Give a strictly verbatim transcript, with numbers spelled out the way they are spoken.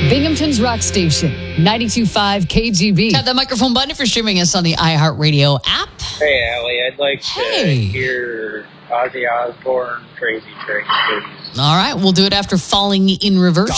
Binghamton's Rock Station, ninety-two point five K G B. Tap that microphone button if you're streaming us on the iHeartRadio app. Hey, Allie, I'd like Hey. to hear Ozzy Osbourne, Crazy Train, please. All right, we'll do it after Falling in Reverse.